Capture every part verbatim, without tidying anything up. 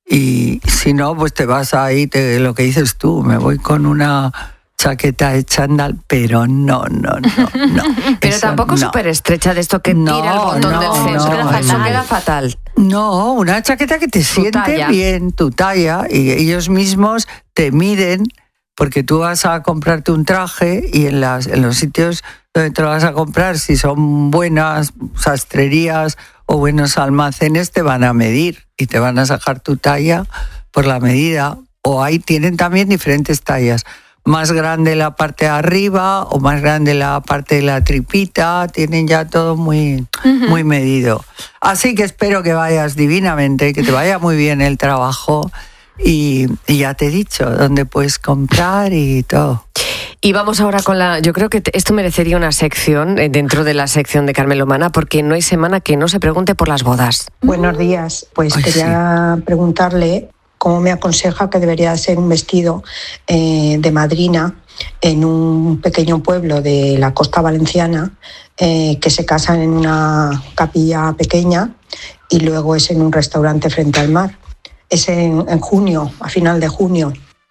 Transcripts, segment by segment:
Y si no, pues te vas ahí, te, lo que dices tú, me voy con una chaqueta de chándal, pero no, no, no, no. Pero eso tampoco no. súper estrecha de esto que No, tira el botón no, del centro. no, queda fatal. no. queda fatal. No, una chaqueta que te siente talla. bien, tu talla, y ellos mismos te miden, porque tú vas a comprarte un traje y en, las, en los sitios donde te lo vas a comprar, si son buenas sastrerías o buenos almacenes, te van a medir y te van a sacar tu talla por la medida. O ahí tienen también diferentes tallas. Más grande la parte de arriba o más grande la parte de la tripita, tienen ya todo muy, uh-huh. muy medido. Así que espero que vayas divinamente, que te vaya muy bien el trabajo y, y ya te he dicho dónde puedes comprar y todo. Y vamos ahora con la... Yo creo que esto merecería una sección dentro de la sección de Carmen Lomana, porque no hay semana que no se pregunte por las bodas. Buenos días, pues Ay, quería sí. preguntarle cómo me aconseja que debería ser un vestido eh, de madrina en un pequeño pueblo de la costa valenciana, eh, que se casan en una capilla pequeña y luego es en un restaurante frente al mar. Es en, en junio, a final de junio.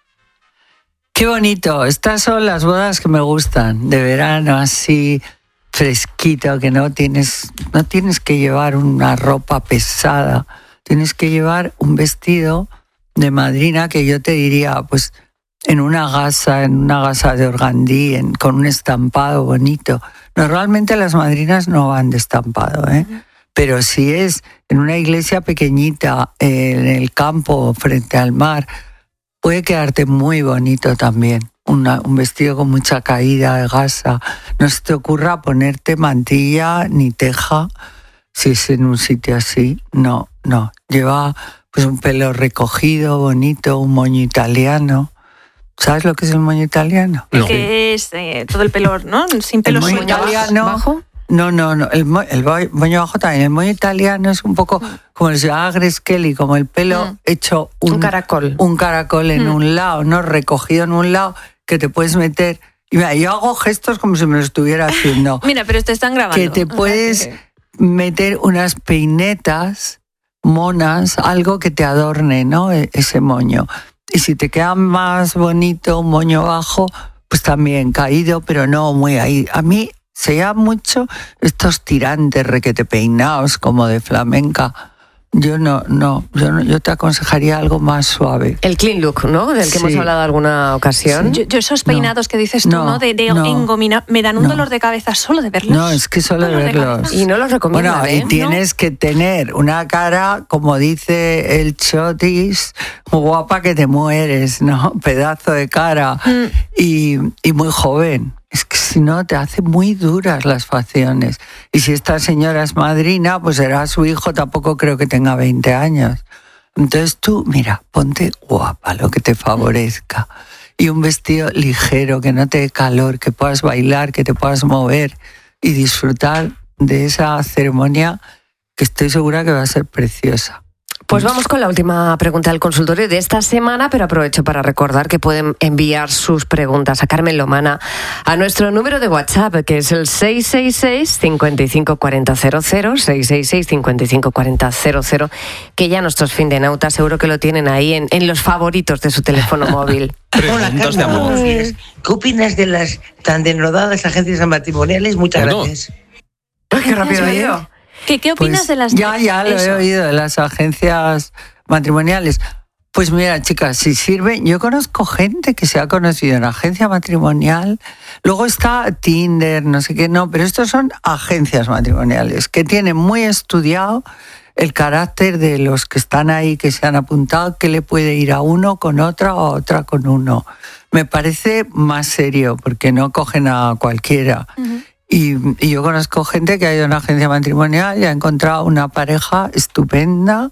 Qué bonito, estas son las bodas que me gustan, de verano así fresquito, que no tienes, no tienes que llevar una ropa pesada, tienes que llevar un vestido de madrina que yo te diría, pues en una gasa, en una gasa de organdí, en, con un estampado bonito. Normalmente las madrinas no van de estampado, ¿eh? Uh-huh. Pero si es en una iglesia pequeñita, eh, en el campo, frente al mar, puede quedarte muy bonito también. Una, un vestido con mucha caída de gasa. No se te ocurra ponerte mantilla ni teja si es en un sitio así. No, no. Lleva pues un pelo recogido, bonito, un moño italiano. ¿Sabes lo que es el moño italiano? No. Que es eh, todo el pelo, ¿no? Sin pelo. El moño italiano, bajo. No, no, no. El, mo, el moño bajo también. El moño italiano es un poco como el llama Grace Kelly, como el pelo mm. hecho un, un caracol. Un caracol en mm. un lado, ¿no? Recogido en un lado, que te puedes meter. Y mira, yo hago gestos como si me lo estuviera haciendo. Mira, pero te están grabando. Que te puedes meter unas peinetas monas, algo que te adorne, ¿no? Ese moño. Y si te queda más bonito un moño bajo, pues también caído, pero no muy ahí. A mí se llama mucho estos tirantes requete peinados como de flamenca. Yo no, no, yo no, yo te aconsejaría algo más suave. El clean look, ¿no? Del que sí. hemos hablado alguna ocasión. Sí. Yo, yo esos peinados no, que dices tú, ¿no? ¿no? De, de no, engomina, me dan un no. dolor de cabeza solo de verlos. No, es que solo de verlos. Y no los recomiendo. Bueno, ¿eh? y tienes ¿no? que tener una cara, como dice el Chotis, muy guapa que te mueres, ¿no? Pedazo de cara mm. y, y muy joven. Es que si no te hace muy duras las facciones. Y si esta señora es madrina, pues será su hijo, tampoco creo que tenga veinte años. Entonces tú, mira, ponte guapa, lo que te favorezca. Y un vestido ligero, que no te dé calor, que puedas bailar, que te puedas mover y disfrutar de esa ceremonia que estoy segura que va a ser preciosa. Pues vamos con la última pregunta del consultorio de esta semana, pero aprovecho para recordar que pueden enviar sus preguntas a Carmen Lomana a nuestro número de WhatsApp, que es el seis seis seis, cinco cinco cuatro cero cero, seis seis seis, cinco cinco cuatro cero cero, que ya nuestros findenautas seguro que lo tienen ahí en, en los favoritos de su teléfono móvil. Hola, Carmen. ¿Qué opinas de las tan denodadas agencias matrimoniales? Muchas bueno. gracias. Ay, qué rápido he ido. ¿Qué, ¿Qué opinas pues de las... Ya, ya lo eso? he oído, de las agencias matrimoniales. Pues mira, chicas, si sirve... Yo conozco gente que se ha conocido en agencia matrimonial. Luego está Tinder, no sé qué, no, pero estos son agencias matrimoniales que tienen muy estudiado el carácter de los que están ahí, que se han apuntado, que le puede ir a uno con otra o a otra con uno. Me parece más serio, porque no cogen a cualquiera. Uh-huh. Y, y yo conozco gente que ha ido a una agencia matrimonial y ha encontrado una pareja estupenda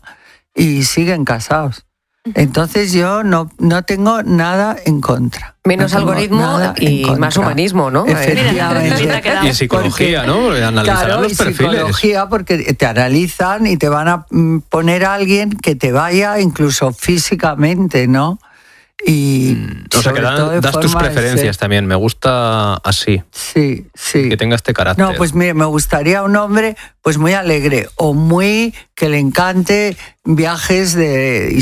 y siguen casados. Entonces yo no, no tengo nada en contra. Menos no algoritmo y más humanismo, ¿no? Efectivamente. Y psicología, ¿no? Analizar claro, los y perfiles. Psicología, porque te analizan y te van a poner a alguien que te vaya incluso físicamente, ¿no? Y mm, o sea, que dan, das tus preferencias también. Me gusta así. Sí, sí. Que tenga este carácter. No, pues mire, me gustaría un hombre pues muy alegre o muy que le encante viajes de